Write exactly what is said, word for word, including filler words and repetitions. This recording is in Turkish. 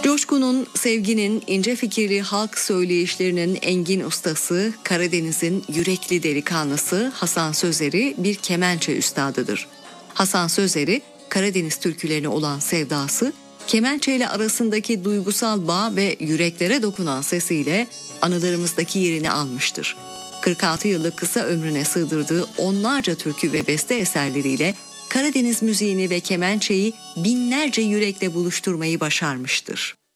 Coşkunun, sevginin, ince fikirli halk söyleyişlerinin engin ustası, Karadeniz'in yürekli delikanlısı Hasan Sözer'i bir kemençe üstadıdır. Hasan Sözer'i, Karadeniz türkülerine olan sevdası, kemençe ile arasındaki duygusal bağ ve yüreklere dokunan sesiyle anılarımızdaki yerini almıştır. kırk altı yıllık kısa ömrüne sığdırdığı onlarca türkü ve beste eserleriyle Karadeniz müziğini ve kemençeyi binlerce yürekle buluşturmayı başarmıştır.